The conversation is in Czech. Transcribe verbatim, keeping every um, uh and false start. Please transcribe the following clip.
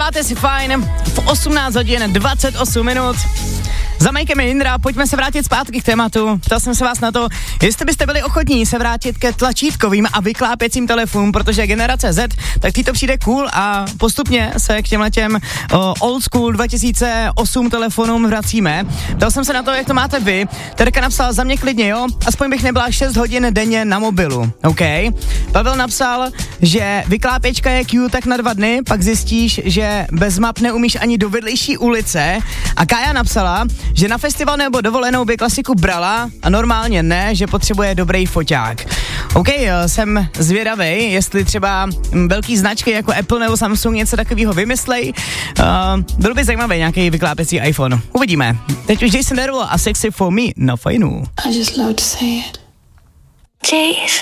Děláte si fajn, v osmnáct hodin dvacet osm minut. Za Majkem je Jindra, pojďme se vrátit zpátky k tématu. Ptal jsem se vás na to, jestli byste byli ochotní se vrátit ke tlačítkovým a vyklápěcím telefonům, protože generace Z, tak tí to přijde cool a postupně se k těmhletěm uh, old school dva tisíce osm telefonům vracíme. Ptal jsem se na to, jak to máte vy. Terka napsal, za mě klidně, jo, aspoň bych nebyla šest hodin denně na mobilu, OK. Pavel napsal, že vyklápěčka je Q tak na dva dny, pak zjistíš, že bez map neumíš ani do vedlejší ulice. A Kája napsala, že na festival nebo dovolenou by klasiku brala a normálně ne, že potřebuje dobrý foťák. OK, jsem zvědavej, jestli třeba velký značky jako Apple nebo Samsung něco takového vymyslej. Uh, byl by zajímavý nějaký vyklápěcí iPhone. Uvidíme. Teď už Jason Derulo a Sexy for Me na fajnu. I just love to say it.